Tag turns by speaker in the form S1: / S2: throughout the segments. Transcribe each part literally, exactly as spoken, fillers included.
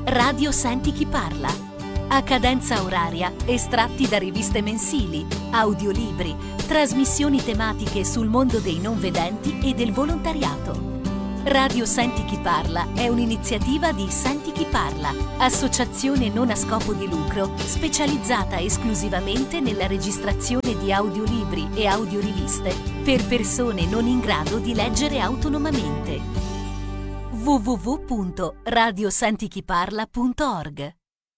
S1: Radio Senti Chi Parla. A cadenza oraria, estratti da riviste mensili, audiolibri, trasmissioni tematiche sul mondo dei non vedenti e del volontariato. Radio Senti Chi Parla è un'iniziativa di Senti Chi Parla, associazione non a scopo di lucro specializzata esclusivamente nella registrazione di audiolibri e audioriviste per persone non in grado di leggere autonomamente. w w w punto radio senti chi parla punto org.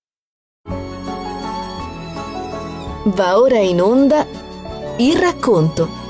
S2: Va ora in onda Il racconto.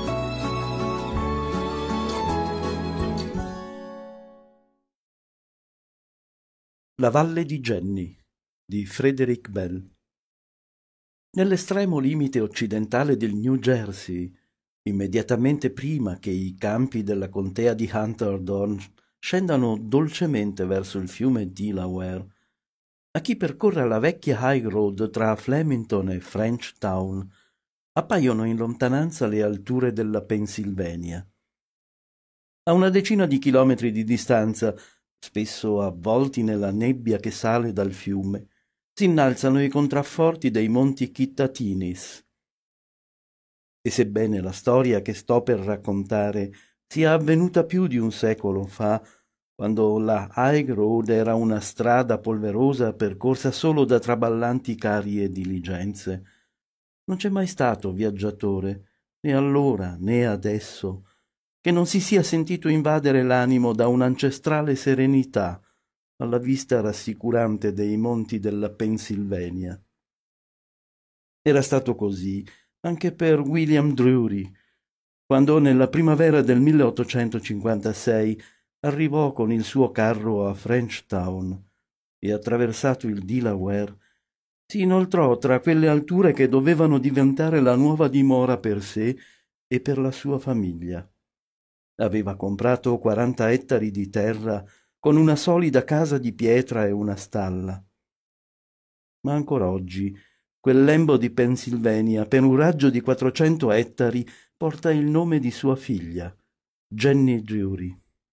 S3: La valle di Jenny di Frederick Bell. Nell'estremo limite occidentale del New Jersey, immediatamente prima che i campi della contea di Hunterdon scendano dolcemente verso il fiume Delaware, a chi percorre la vecchia high road tra Flemington e Frenchtown appaiono in lontananza le alture della Pennsylvania. A una decina di chilometri di distanza, spesso avvolti nella nebbia che sale dal fiume, si innalzano i contrafforti dei monti Kittatinis. E sebbene la storia che sto per raccontare sia avvenuta più di un secolo fa, quando la High Road era una strada polverosa percorsa solo da traballanti carri e diligenze, non c'è mai stato viaggiatore, né allora né adesso, che non si sia sentito invadere l'animo da un'ancestrale serenità alla vista rassicurante dei monti della Pennsylvania. Era stato così anche per William Drury, quando nella primavera del milleottocentocinquantasei arrivò con il suo carro a Frenchtown e, attraversato il Delaware, si inoltrò tra quelle alture che dovevano diventare la nuova dimora per sé e per la sua famiglia. Aveva comprato quaranta ettari di terra con una solida casa di pietra e una stalla. Ma ancora oggi quel lembo di Pennsylvania, per un raggio di quattrocento ettari, porta il nome di sua figlia, Jenny Drury.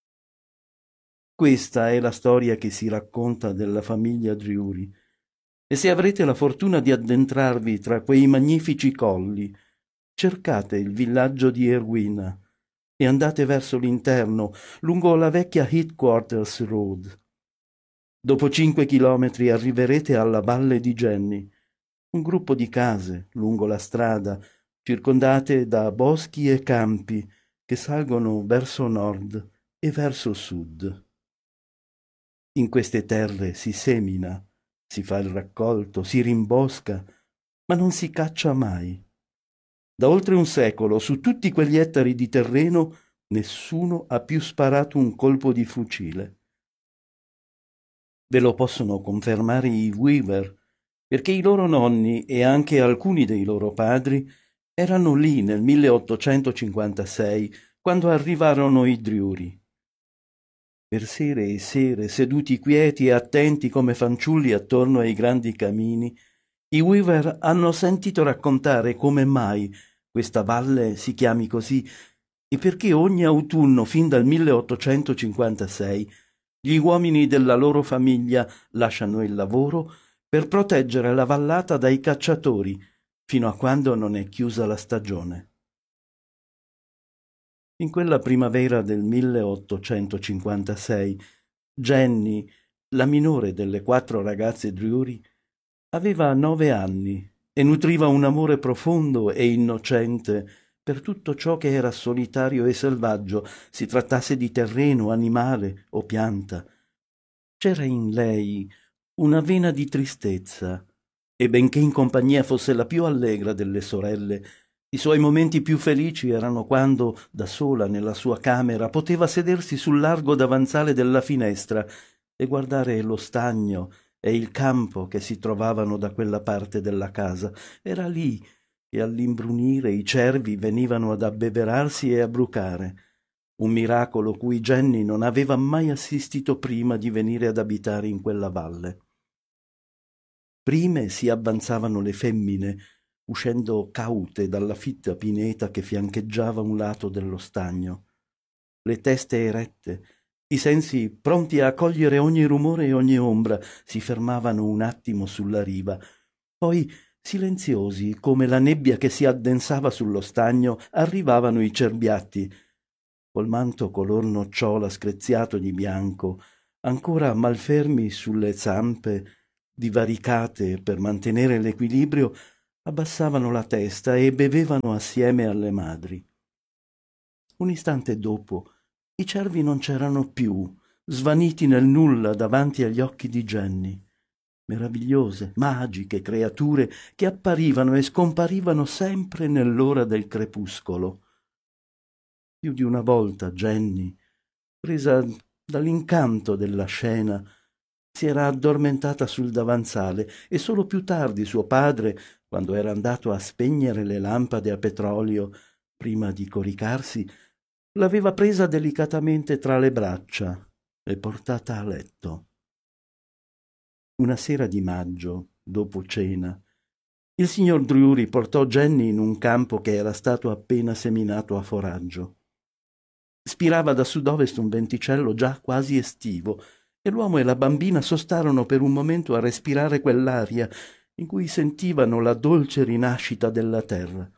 S3: Questa è la storia che si racconta della famiglia Drury, e se avrete la fortuna di addentrarvi tra quei magnifici colli, cercate il villaggio di Erwin e andate verso l'interno, lungo la vecchia Headquarters Road. Dopo cinque chilometri arriverete alla valle di Jenny, un gruppo di case lungo la strada, circondate da boschi e campi che salgono verso nord e verso sud. In queste terre si semina, si fa il raccolto, si rimbosca, ma non si caccia mai. Da oltre un secolo, su tutti quegli ettari di terreno, nessuno ha più sparato un colpo di fucile. Ve lo possono confermare i Weaver, perché i loro nonni e anche alcuni dei loro padri erano lì nel milleottocentocinquantasei, quando arrivarono i Drury. Per sere e sere, seduti quieti e attenti come fanciulli attorno ai grandi camini, i Weaver hanno sentito raccontare come mai questa valle si chiami così e perché ogni autunno fin dal milleottocentocinquantasei gli uomini della loro famiglia lasciano il lavoro per proteggere la vallata dai cacciatori fino a quando non è chiusa la stagione. In quella primavera del milleottocentocinquantasei, Jenny, la minore delle quattro ragazze Drury, aveva nove anni e nutriva un amore profondo e innocente per tutto ciò che era solitario e selvaggio, si trattasse di terreno, animale o pianta. C'era in lei una vena di tristezza, e benché in compagnia fosse la più allegra delle sorelle, i suoi momenti più felici erano quando, da sola nella sua camera, poteva sedersi sul largo davanzale della finestra e guardare lo stagno e il campo che si trovavano da quella parte della casa. Era lì che all'imbrunire i cervi venivano ad abbeverarsi e a brucare, un miracolo cui Jenny non aveva mai assistito prima di venire ad abitare in quella valle. Prime si avanzavano le femmine, uscendo caute dalla fitta pineta che fiancheggiava un lato dello stagno, le teste erette, I sensi, pronti a cogliere ogni rumore e ogni ombra, si fermavano un attimo sulla riva. Poi, silenziosi, come la nebbia che si addensava sullo stagno, arrivavano i cerbiatti. Col manto color nocciola screziato di bianco, ancora malfermi sulle zampe, divaricate per mantenere l'equilibrio, abbassavano la testa e bevevano assieme alle madri. Un istante dopo, i cervi non c'erano più, svaniti nel nulla davanti agli occhi di Jenny. Meravigliose, magiche creature che apparivano e scomparivano sempre nell'ora del crepuscolo. Più di una volta Jenny, presa dall'incanto della scena, si era addormentata sul davanzale e solo più tardi suo padre, quando era andato a spegnere le lampade a petrolio prima di coricarsi, l'aveva presa delicatamente tra le braccia e portata a letto. Una sera di maggio, dopo cena, il signor Drury portò Jenny in un campo che era stato appena seminato a foraggio. Spirava da sud-ovest un venticello già quasi estivo e l'uomo e la bambina sostarono per un momento a respirare quell'aria in cui sentivano la dolce rinascita della terra.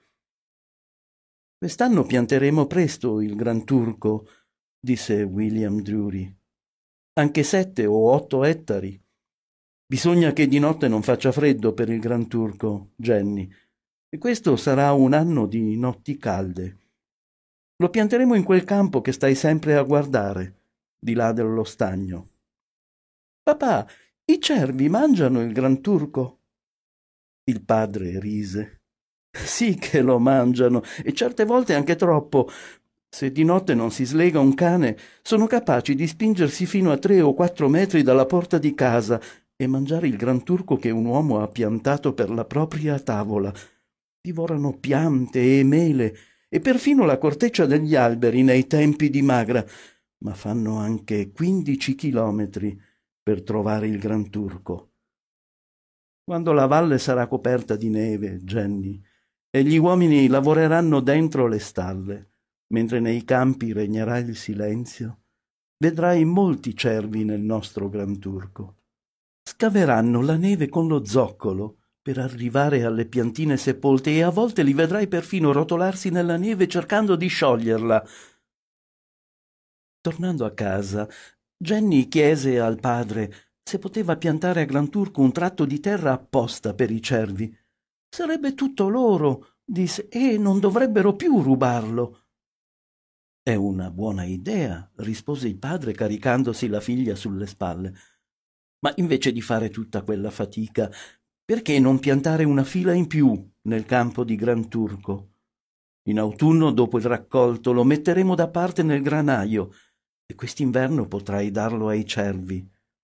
S3: «Quest'anno pianteremo presto il Gran Turco», disse William Drury. «Anche sette o otto ettari. Bisogna che di notte non faccia freddo per il Gran Turco, Jenny, e questo sarà un anno di notti calde. Lo pianteremo in quel campo che stai sempre a guardare, di là dello stagno». «Papà, i cervi mangiano il Gran Turco?» Il padre rise. «Sì che lo mangiano, e certe volte anche troppo. Se di notte non si slega un cane, sono capaci di spingersi fino a tre o quattro metri dalla porta di casa e mangiare il Gran Turco che un uomo ha piantato per la propria tavola. Divorano piante e mele e perfino la corteccia degli alberi nei tempi di magra, ma fanno anche quindici chilometri per trovare il Gran Turco. Quando la valle sarà coperta di neve, Jenny, e gli uomini lavoreranno dentro le stalle, mentre nei campi regnerà il silenzio, vedrai molti cervi nel nostro Gran Turco. Scaveranno la neve con lo zoccolo per arrivare alle piantine sepolte e a volte li vedrai perfino rotolarsi nella neve cercando di scioglierla». Tornando a casa, Jenny chiese al padre se poteva piantare a Gran Turco un tratto di terra apposta per i cervi. «Sarebbe tutto loro», disse, «e non dovrebbero più rubarlo». «È una buona idea», rispose il padre caricandosi la figlia sulle spalle. «Ma invece di fare tutta quella fatica, perché non piantare una fila in più nel campo di Gran Turco? In autunno, dopo il raccolto, lo metteremo da parte nel granaio e quest'inverno potrai darlo ai cervi».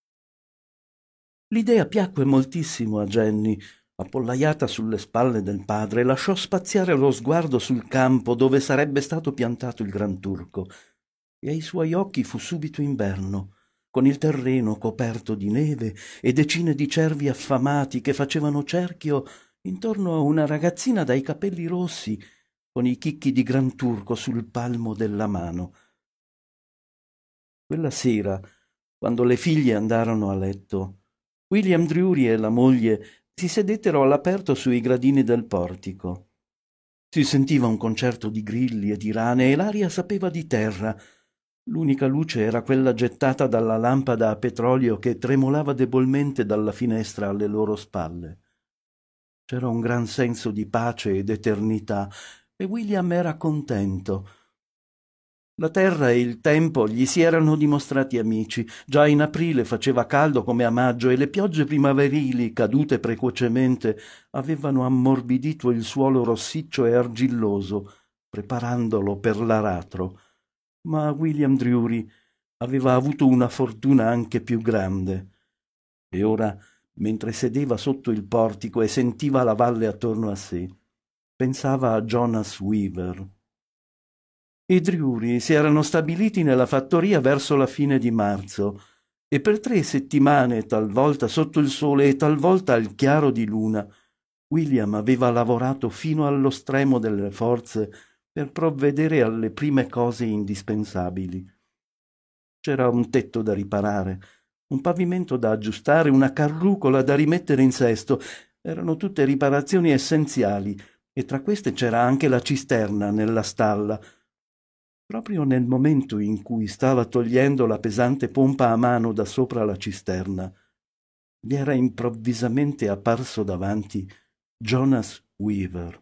S3: L'idea piacque moltissimo a Jenny. Appollaiata sulle spalle del padre, lasciò spaziare lo sguardo sul campo dove sarebbe stato piantato il Gran Turco, e ai suoi occhi fu subito inverno, con il terreno coperto di neve e decine di cervi affamati che facevano cerchio intorno a una ragazzina dai capelli rossi, con i chicchi di Gran Turco sul palmo della mano. Quella sera, quando le figlie andarono a letto, William Drury e la moglie si sedettero all'aperto sui gradini del portico. Si sentiva un concerto di grilli e di rane e l'aria sapeva di terra. L'unica luce era quella gettata dalla lampada a petrolio che tremolava debolmente dalla finestra alle loro spalle. C'era un gran senso di pace ed eternità e William era contento. La terra e il tempo gli si erano dimostrati amici. Già in aprile faceva caldo come a maggio e le piogge primaverili, cadute precocemente, avevano ammorbidito il suolo rossiccio e argilloso, preparandolo per l'aratro. Ma William Drury aveva avuto una fortuna anche più grande. E ora, mentre sedeva sotto il portico e sentiva la valle attorno a sé, pensava a Jonas Weaver. I Drury si erano stabiliti nella fattoria verso la fine di marzo e per tre settimane, talvolta sotto il sole e talvolta al chiaro di luna, William aveva lavorato fino allo stremo delle forze per provvedere alle prime cose indispensabili. C'era un tetto da riparare, un pavimento da aggiustare, una carrucola da rimettere in sesto. Erano tutte riparazioni essenziali, e tra queste c'era anche la cisterna nella stalla. Proprio nel momento in cui stava togliendo la pesante pompa a mano da sopra la cisterna, gli era improvvisamente apparso davanti Jonas Weaver.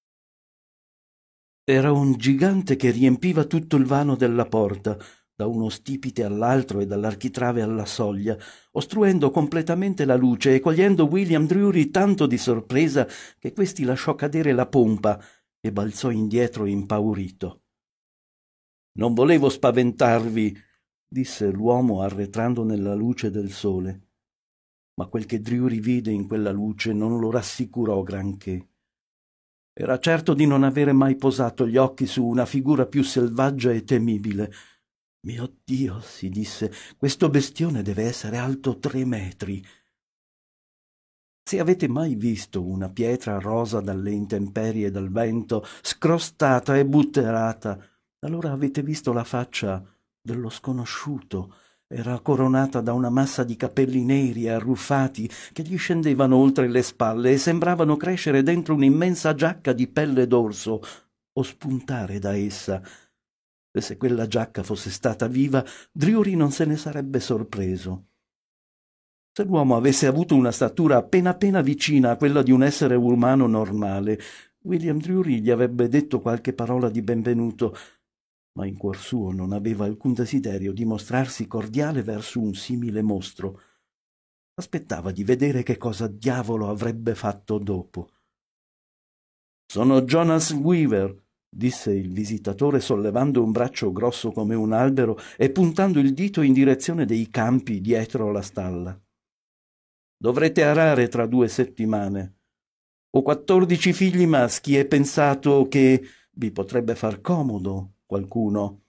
S3: Era un gigante che riempiva tutto il vano della porta, da uno stipite all'altro e dall'architrave alla soglia, ostruendo completamente la luce e cogliendo William Drury tanto di sorpresa che questi lasciò cadere la pompa e balzò indietro impaurito. «Non volevo spaventarvi», disse l'uomo arretrando nella luce del sole, ma quel che Drury vide in quella luce non lo rassicurò granché. Era certo di non avere mai posato gli occhi su una figura più selvaggia e temibile. «Mio Dio», si disse, «questo bestione deve essere alto tre metri». Se avete mai visto una pietra rosa dalle intemperie e dal vento, scrostata e butterata, allora avete visto la faccia dello sconosciuto. Era coronata da una massa di capelli neri e arruffati che gli scendevano oltre le spalle e sembravano crescere dentro un'immensa giacca di pelle d'orso o spuntare da essa. E se quella giacca fosse stata viva, Drury non se ne sarebbe sorpreso. Se l'uomo avesse avuto una statura appena appena vicina a quella di un essere umano normale, William Drury gli avrebbe detto qualche parola di benvenuto, ma in cuor suo non aveva alcun desiderio di mostrarsi cordiale verso un simile mostro. Aspettava di vedere che cosa diavolo avrebbe fatto dopo. «Sono Jonas Weaver», disse il visitatore sollevando un braccio grosso come un albero e puntando il dito in direzione dei campi dietro la stalla. «Dovrete arare tra due settimane. Ho quattordici figli maschi e pensato che vi potrebbe far comodo qualcuno».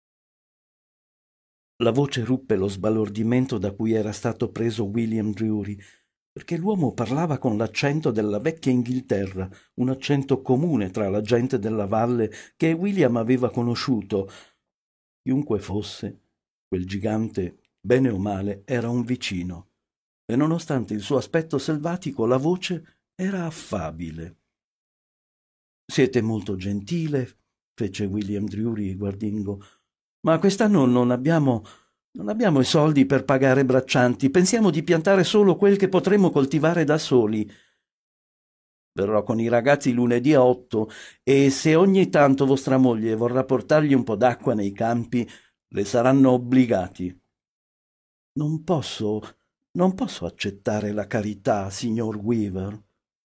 S3: La voce ruppe lo sbalordimento da cui era stato preso William Drury, perché l'uomo parlava con l'accento della vecchia Inghilterra, un accento comune tra la gente della valle che William aveva conosciuto. Chiunque fosse, quel gigante, bene o male, era un vicino, e nonostante il suo aspetto selvatico la voce era affabile. «Siete molto gentile», fece William Drury guardingo, «ma quest'anno non abbiamo, non abbiamo i soldi per pagare braccianti. Pensiamo di piantare solo quel che potremo coltivare da soli. Verrò con i ragazzi lunedì a otto e se ogni tanto vostra moglie vorrà portargli un po' d'acqua nei campi, le saranno obbligati». «Non posso, non posso accettare la carità, signor Weaver».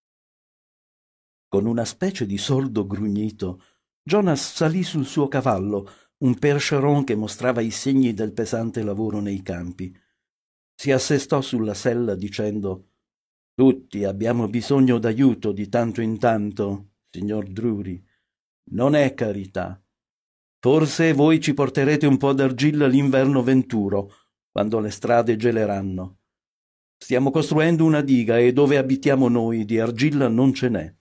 S3: Con una specie di sordo grugnito, Jonas salì sul suo cavallo, un percheron che mostrava i segni del pesante lavoro nei campi. Si assestò sulla sella dicendo: «Tutti abbiamo bisogno d'aiuto di tanto in tanto, signor Drury. Non è carità. Forse voi ci porterete un po' d'argilla l'inverno venturo, quando le strade geleranno. Stiamo costruendo una diga e dove abitiamo noi di argilla non ce n'è».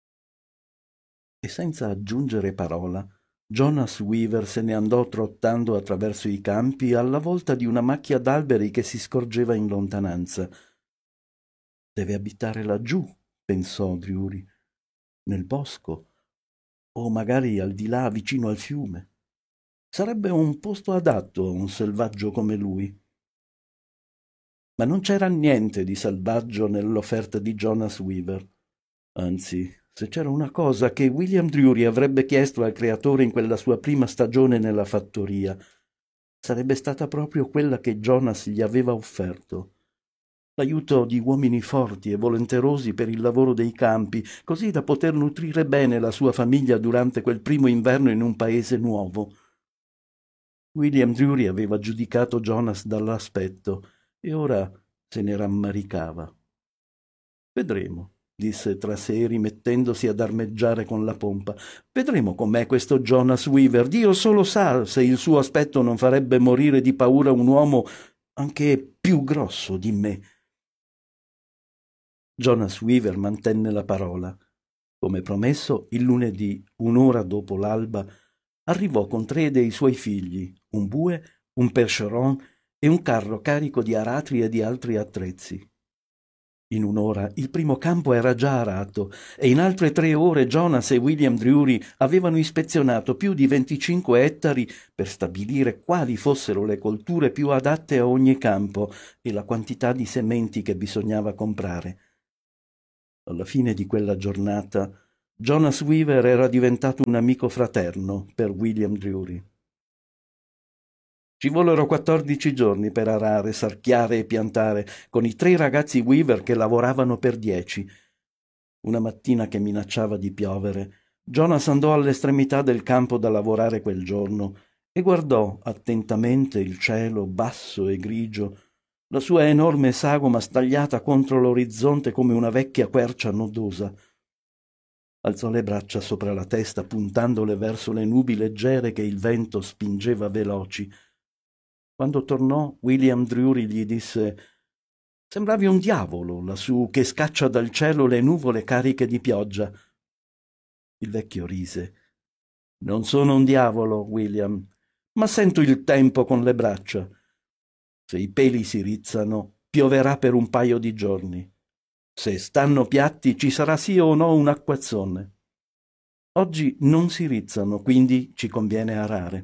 S3: E senza aggiungere parola, Jonas Weaver se ne andò trottando attraverso i campi alla volta di una macchia d'alberi che si scorgeva in lontananza. «Deve abitare laggiù», pensò Drury, «nel bosco, o magari al di là vicino al fiume. Sarebbe un posto adatto a un selvaggio come lui». Ma non c'era niente di selvaggio nell'offerta di Jonas Weaver. Anzi, se c'era una cosa che William Drury avrebbe chiesto al creatore in quella sua prima stagione nella fattoria, sarebbe stata proprio quella che Jonas gli aveva offerto: l'aiuto di uomini forti e volenterosi per il lavoro dei campi, così da poter nutrire bene la sua famiglia durante quel primo inverno in un paese nuovo. William Drury aveva giudicato Jonas dall'aspetto e ora se ne rammaricava. «Vedremo», disse tra sé rimettendosi ad armeggiare con la pompa. «Vedremo com'è questo Jonas Weaver. Dio solo sa se il suo aspetto non farebbe morire di paura un uomo anche più grosso di me». Jonas Weaver mantenne la parola. Come promesso, il lunedì, un'ora dopo l'alba, arrivò con tre dei suoi figli, un bue, un percheron e un carro carico di aratri e di altri attrezzi. In un'ora il primo campo era già arato e in altre tre ore Jonas e William Drury avevano ispezionato più di venticinque ettari per stabilire quali fossero le colture più adatte a ogni campo e la quantità di sementi che bisognava comprare. Alla fine di quella giornata Jonas Weaver era diventato un amico fraterno per William Drury. Ci vollero quattordici giorni per arare, sarchiare e piantare, con i tre ragazzi Weaver che lavoravano per dieci. Una mattina che minacciava di piovere, Jonas andò all'estremità del campo da lavorare quel giorno e guardò attentamente il cielo basso e grigio, la sua enorme sagoma stagliata contro l'orizzonte come una vecchia quercia nodosa. Alzò le braccia sopra la testa, puntandole verso le nubi leggere che il vento spingeva veloci. Quando tornò, William Drury gli disse: «Sembravi un diavolo lassù che scaccia dal cielo le nuvole cariche di pioggia». Il vecchio rise. «Non sono un diavolo, William, ma sento il tempo con le braccia. Se i peli si rizzano, pioverà per un paio di giorni. Se stanno piatti, ci sarà sì o no un acquazzone. Oggi non si rizzano, quindi ci conviene arare».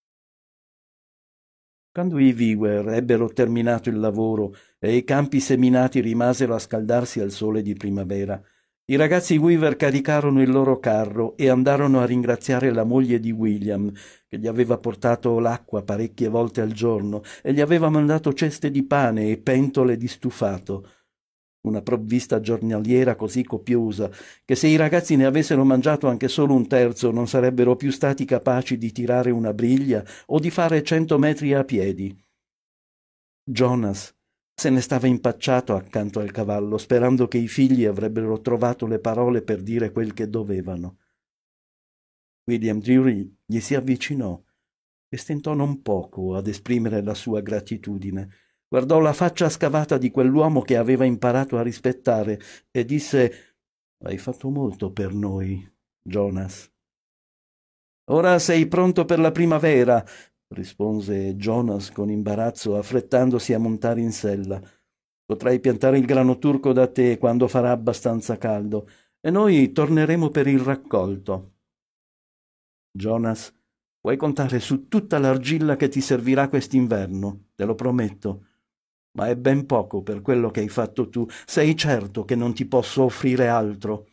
S3: Quando i Weaver ebbero terminato il lavoro e i campi seminati rimasero a scaldarsi al sole di primavera, i ragazzi Weaver caricarono il loro carro e andarono a ringraziare la moglie di William, che gli aveva portato l'acqua parecchie volte al giorno e gli aveva mandato ceste di pane e pentole di stufato. Una provvista giornaliera così copiosa che se i ragazzi ne avessero mangiato anche solo un terzo non sarebbero più stati capaci di tirare una briglia o di fare cento metri a piedi. Jonas se ne stava impacciato accanto al cavallo, sperando che i figli avrebbero trovato le parole per dire quel che dovevano. William Drury gli si avvicinò e stentò non poco ad esprimere la sua gratitudine. Guardò la faccia scavata di quell'uomo che aveva imparato a rispettare e disse: «Hai fatto molto per noi, Jonas». «Ora sei pronto per la primavera», rispose Jonas con imbarazzo, affrettandosi a montare in sella. «Potrai piantare il grano turco da te quando farà abbastanza caldo e noi torneremo per il raccolto». «Jonas, puoi contare su tutta l'argilla che ti servirà quest'inverno, te lo prometto. Ma è ben poco per quello che hai fatto tu. Sei certo che non ti posso offrire altro?»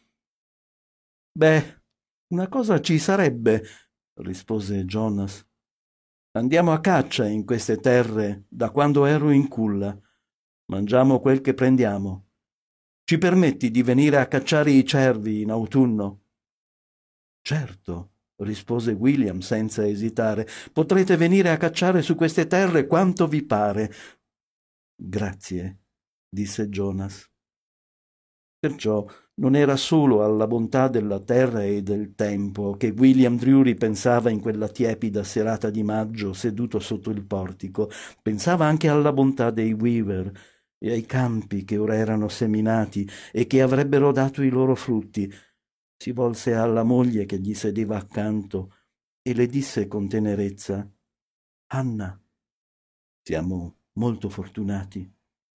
S3: «Beh, una cosa ci sarebbe», rispose Jonas. «Andiamo a caccia in queste terre da quando ero in culla. Mangiamo quel che prendiamo. Ci permetti di venire a cacciare i cervi in autunno?» «Certo», rispose William senza esitare. «Potrete venire a cacciare su queste terre quanto vi pare». «Grazie», disse Jonas. Perciò non era solo alla bontà della terra e del tempo che William Drury pensava in quella tiepida serata di maggio seduto sotto il portico. Pensava anche alla bontà dei Weaver e ai campi che ora erano seminati e che avrebbero dato i loro frutti. Si volse alla moglie che gli sedeva accanto e le disse con tenerezza: «Anna, siamo molto fortunati».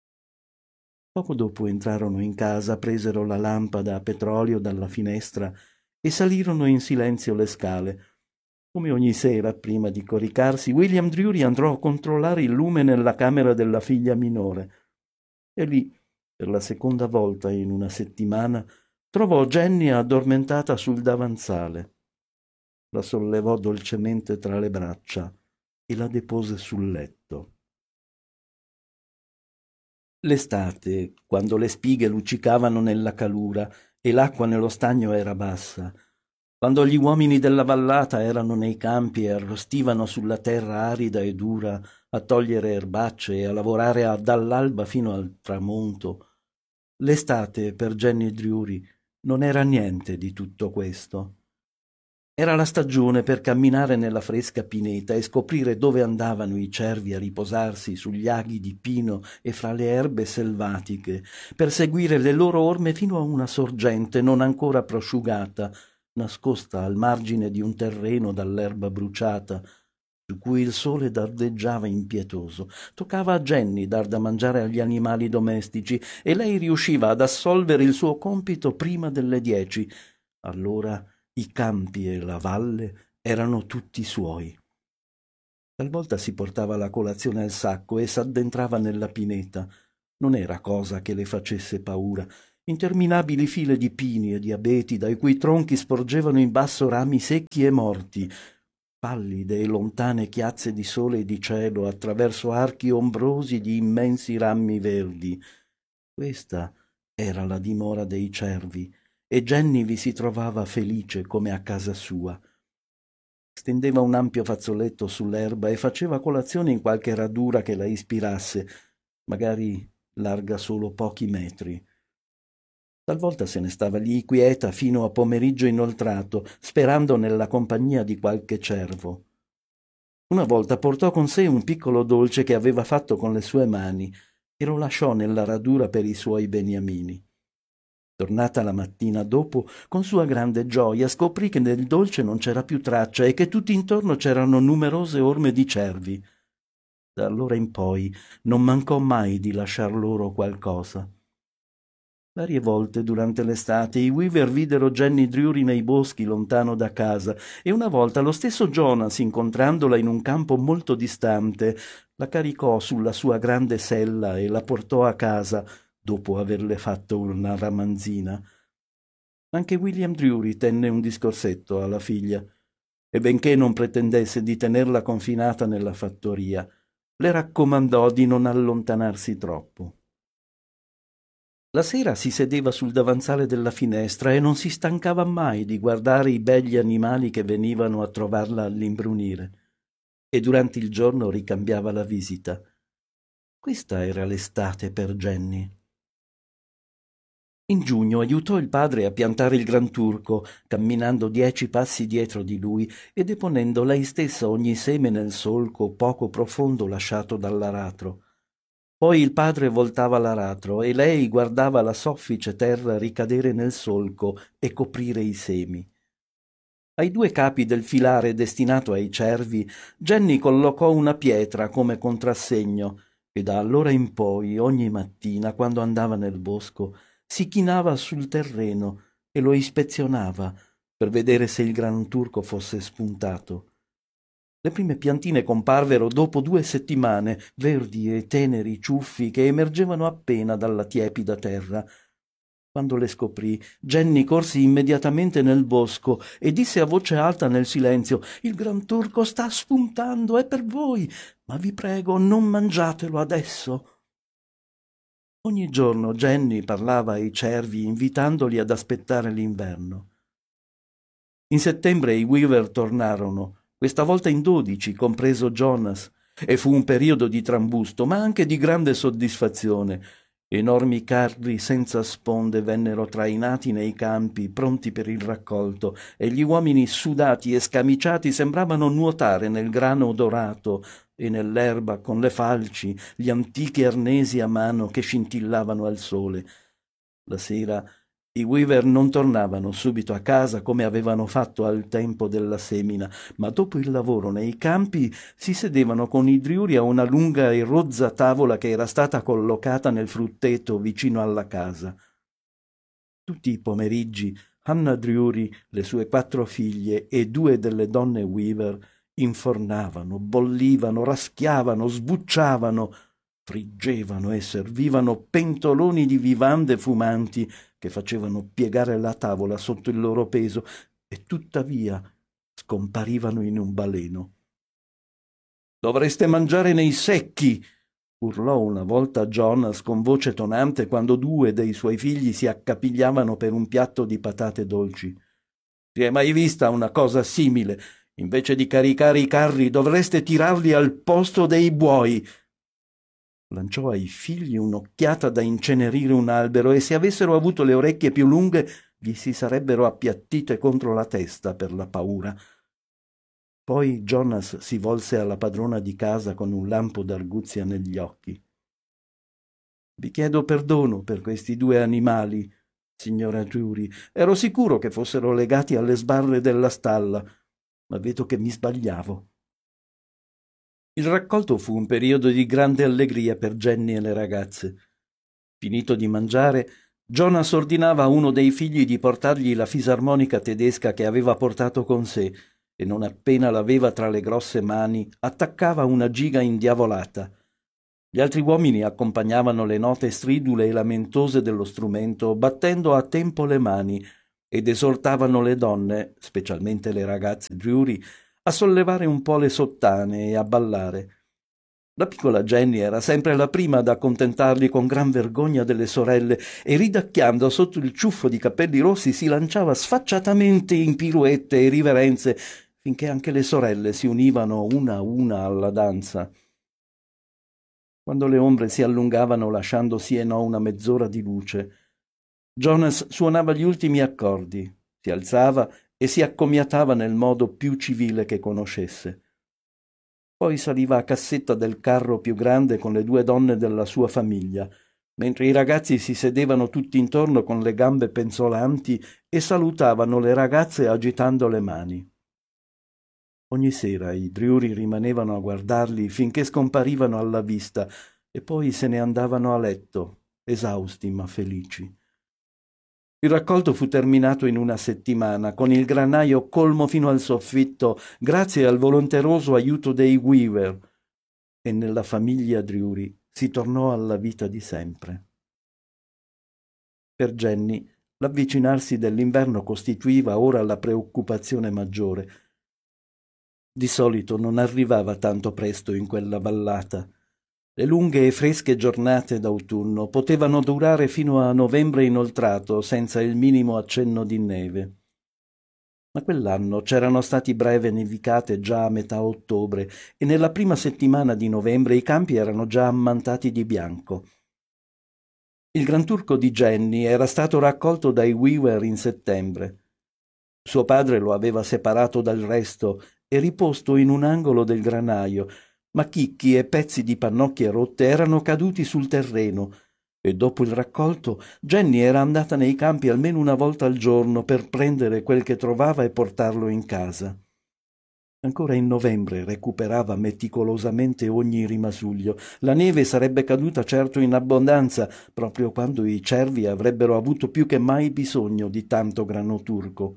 S3: Poco dopo entrarono in casa, presero la lampada a petrolio dalla finestra e salirono in silenzio le scale. Come ogni sera, prima di coricarsi, William Drury andò a controllare il lume nella camera della figlia minore. E lì, per la seconda volta in una settimana, trovò Jenny addormentata sul davanzale. La sollevò dolcemente tra le braccia e la depose sul letto. L'estate, quando le spighe luccicavano nella calura e l'acqua nello stagno era bassa, quando gli uomini della vallata erano nei campi e arrostivano sulla terra arida e dura a togliere erbacce e a lavorare a, dall'alba fino al tramonto, l'estate per Jenny Drury non era niente di tutto questo. Era la stagione per camminare nella fresca pineta e scoprire dove andavano i cervi a riposarsi sugli aghi di pino e fra le erbe selvatiche, per seguire le loro orme fino a una sorgente non ancora prosciugata, nascosta al margine di un terreno dall'erba bruciata, su cui il sole dardeggiava impietoso. Toccava a Jenny dar da mangiare agli animali domestici e lei riusciva ad assolvere il suo compito prima delle dieci. Allora i campi e la valle erano tutti suoi. Talvolta si portava la colazione al sacco e s'addentrava nella pineta. Non era cosa che le facesse paura. Interminabili file di pini e di abeti, dai cui tronchi sporgevano in basso rami secchi e morti, pallide e lontane chiazze di sole e di cielo attraverso archi ombrosi di immensi rami verdi. Questa era la dimora dei cervi, e Jenny vi si trovava felice come a casa sua. Stendeva un ampio fazzoletto sull'erba e faceva colazione in qualche radura che la ispirasse, magari larga solo pochi metri. Talvolta se ne stava lì quieta fino a pomeriggio inoltrato, sperando nella compagnia di qualche cervo. Una volta portò con sé un piccolo dolce che aveva fatto con le sue mani e lo lasciò nella radura per i suoi beniamini. Tornata la mattina dopo, con sua grande gioia scoprì che nel dolce non c'era più traccia e che tutti intorno c'erano numerose orme di cervi. Da allora in poi non mancò mai di lasciar loro qualcosa. Varie volte durante l'estate i Weaver videro Jenny Drury nei boschi lontano da casa e una volta lo stesso Jonas, incontrandola in un campo molto distante, la caricò sulla sua grande sella e la portò a casa dopo averle fatto una ramanzina. Anche William Drury tenne un discorsetto alla figlia e benché non pretendesse di tenerla confinata nella fattoria, le raccomandò di non allontanarsi troppo. La sera si sedeva sul davanzale della finestra e non si stancava mai di guardare i begli animali che venivano a trovarla all'imbrunire, e durante il giorno ricambiava la visita. Questa era l'estate per Jenny. In giugno aiutò il padre a piantare il Gran Turco, camminando dieci passi dietro di lui e deponendo lei stessa ogni seme nel solco poco profondo lasciato dall'aratro. Poi il padre voltava l'aratro e lei guardava la soffice terra ricadere nel solco e coprire i semi. Ai due capi del filare destinato ai cervi, Jenny collocò una pietra come contrassegno e da allora in poi, ogni mattina, quando andava nel bosco, si chinava sul terreno e lo ispezionava per vedere se il Gran Turco fosse spuntato. Le prime piantine comparvero dopo due settimane, verdi e teneri ciuffi che emergevano appena dalla tiepida terra. Quando le scoprì, Jenny corse immediatamente nel bosco e disse a voce alta nel silenzio: «Il Gran Turco sta spuntando, è per voi, ma vi prego, non mangiatelo adesso». Ogni giorno Jenny parlava ai cervi invitandoli ad aspettare l'inverno. In settembre i Weaver tornarono, questa volta in dodici, compreso Jonas, e fu un periodo di trambusto, ma anche di grande soddisfazione. Enormi carri senza sponde vennero trainati nei campi, pronti per il raccolto, e gli uomini sudati e scamiciati sembravano nuotare nel grano odorato e nell'erba con le falci, gli antichi arnesi a mano che scintillavano al sole. La sera i Weaver non tornavano subito a casa come avevano fatto al tempo della semina, ma dopo il lavoro nei campi si sedevano con i Drury a una lunga e rozza tavola che era stata collocata nel frutteto vicino alla casa. Tutti i pomeriggi Hannah Drury, le sue quattro figlie e due delle donne Weaver infornavano, bollivano, raschiavano, sbucciavano, friggevano e servivano pentoloni di vivande fumanti che facevano piegare la tavola sotto il loro peso e tuttavia scomparivano in un baleno. «Dovreste mangiare nei secchi!» urlò una volta Jonas con voce tonante quando due dei suoi figli si accapigliavano per un piatto di patate dolci. «Si è mai vista una cosa simile? Invece di caricare i carri dovreste tirarli al posto dei buoi!» Lanciò ai figli un'occhiata da incenerire un albero e se avessero avuto le orecchie più lunghe gli si sarebbero appiattite contro la testa per la paura. Poi Jonas si volse alla padrona di casa con un lampo d'arguzia negli occhi. «Vi chiedo perdono per questi due animali, signora Drury. Ero sicuro che fossero legati alle sbarre della stalla, ma vedo che mi sbagliavo. Il raccolto fu un periodo di grande allegria per Jenny e le ragazze. Finito di mangiare, Jonas ordinava a uno dei figli di portargli la fisarmonica tedesca che aveva portato con sé e non appena l'aveva tra le grosse mani attaccava una giga indiavolata. Gli altri uomini accompagnavano le note stridule e lamentose dello strumento battendo a tempo le mani ed esortavano le donne, specialmente le ragazze Drury, a sollevare un po' le sottane e a ballare. La piccola Jenny era sempre la prima ad accontentarli con gran vergogna delle sorelle e ridacchiando sotto il ciuffo di capelli rossi si lanciava sfacciatamente in piruette e riverenze finché anche le sorelle si univano una a una alla danza. Quando le ombre si allungavano lasciando sì e no una mezz'ora di luce, Jonas suonava gli ultimi accordi, si alzava e si accomiatava nel modo più civile che conoscesse. Poi saliva a cassetta del carro più grande con le due donne della sua famiglia, mentre i ragazzi si sedevano tutti intorno con le gambe penzolanti e salutavano le ragazze agitando le mani. Ogni sera i Drury rimanevano a guardarli finché scomparivano alla vista e poi se ne andavano a letto, esausti ma felici. Il raccolto fu terminato in una settimana, con il granaio colmo fino al soffitto, grazie al volonteroso aiuto dei Weaver, e nella famiglia Drury si tornò alla vita di sempre. Per Jenny, l'avvicinarsi dell'inverno costituiva ora la preoccupazione maggiore. Di solito non arrivava tanto presto in quella vallata. Le lunghe e fresche giornate d'autunno potevano durare fino a novembre inoltrato senza il minimo accenno di neve. Ma quell'anno c'erano stati breve nevicate già a metà ottobre e nella prima settimana di novembre i campi erano già ammantati di bianco. Il granturco di Jenny era stato raccolto dai Weaver in settembre. Suo padre lo aveva separato dal resto e riposto in un angolo del granaio, ma chicchi e pezzi di pannocchie rotte erano caduti sul terreno e dopo il raccolto Jenny era andata nei campi almeno una volta al giorno per prendere quel che trovava e portarlo in casa. Ancora in novembre recuperava meticolosamente ogni rimasuglio. La neve sarebbe caduta certo in abbondanza, proprio quando i cervi avrebbero avuto più che mai bisogno di tanto grano turco.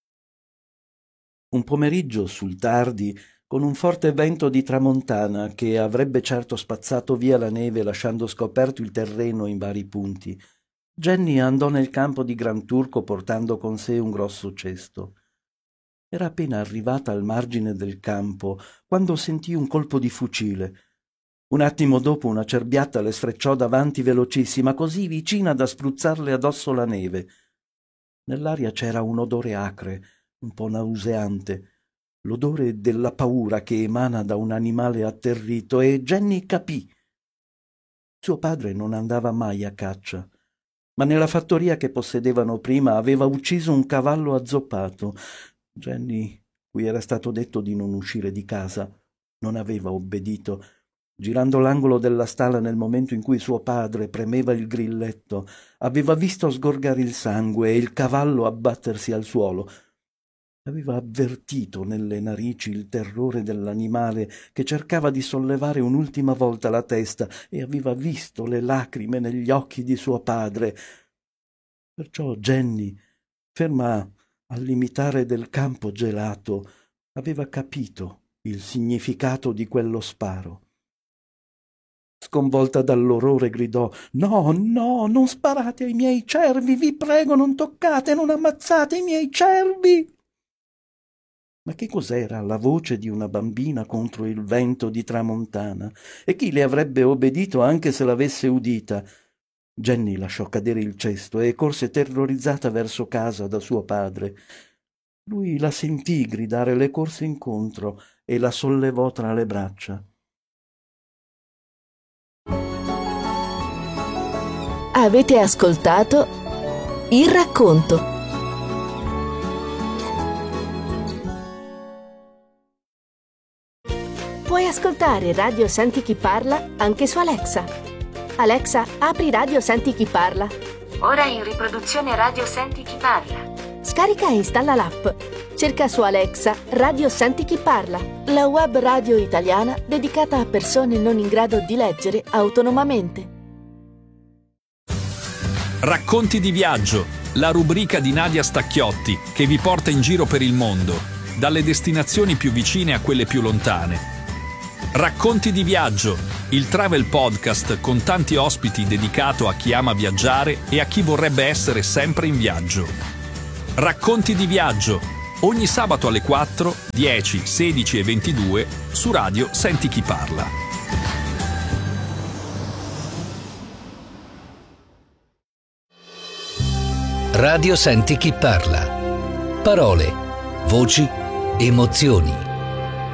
S3: Un pomeriggio sul tardi, con un forte vento di tramontana che avrebbe certo spazzato via la neve lasciando scoperto il terreno in vari punti, Jenny andò nel campo di Granturco portando con sé un grosso cesto. Era appena arrivata al margine del campo quando sentì un colpo di fucile. Un attimo dopo una cerbiatta le sfrecciò davanti velocissima, così vicina da spruzzarle addosso la neve. Nell'aria c'era un odore acre, un po' nauseante, l'odore della paura che emana da un animale atterrito, e Jenny capì. Suo padre non andava mai a caccia, ma nella fattoria che possedevano prima aveva ucciso un cavallo azzoppato. Jenny, cui era stato detto di non uscire di casa, non aveva obbedito. Girando l'angolo della stalla nel momento in cui suo padre premeva il grilletto, aveva visto sgorgare il sangue e il cavallo abbattersi al suolo. Aveva avvertito nelle narici il terrore dell'animale che cercava di sollevare un'ultima volta la testa e aveva visto le lacrime negli occhi di suo padre. Perciò Jenny, ferma al limitare del campo gelato, aveva capito il significato di quello sparo. Sconvolta dall'orrore gridò: «No, no, non sparate ai miei cervi, vi prego, non toccate, non ammazzate i miei cervi!» Ma che cos'era la voce di una bambina contro il vento di tramontana? E chi le avrebbe obbedito anche se l'avesse udita? Jenny lasciò cadere il cesto e corse terrorizzata verso casa da suo padre. Lui la sentì gridare, le corse incontro e la sollevò tra le braccia.
S2: Avete ascoltato Il racconto. Puoi ascoltare Radio Senti Chi Parla anche su Alexa. Alexa, apri Radio Senti Chi Parla.
S4: Ora in riproduzione Radio Senti Chi Parla.
S2: Scarica e installa l'app. Cerca su Alexa Radio Senti Chi Parla, la web radio italiana dedicata a persone non in grado di leggere autonomamente.
S4: Racconti di viaggio, la rubrica di Nadia Stacchiotti che vi porta in giro per il mondo, dalle destinazioni più vicine a quelle più lontane. Racconti di viaggio, il travel podcast con tanti ospiti dedicato a chi ama viaggiare e a chi vorrebbe essere sempre in viaggio. Racconti di viaggio, ogni sabato alle quattro, dieci, sedici e ventidue su Radio Senti Chi Parla.
S5: Radio Senti Chi Parla. Parole, voci, emozioni.